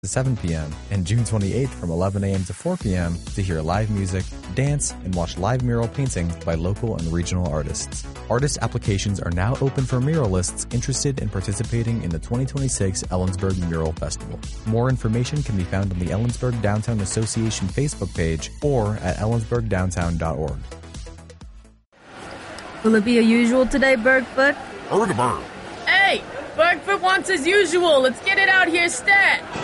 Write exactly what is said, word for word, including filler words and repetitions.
to seven p.m. and June twenty-eighth from eleven a.m. to four p.m. to hear live music, dance, and watch live mural paintings by local and regional artists. Artist applications are now open for muralists interested in participating in the twenty twenty-six Ellensburg Mural Festival. More information can be found on the Ellensburg Downtown Association Facebook page or at ellensburg downtown dot org. Will it be a usual today, Bergfoot? Berg-a-berg. Hey, Bergfoot wants his usual. Let's get it out here stat.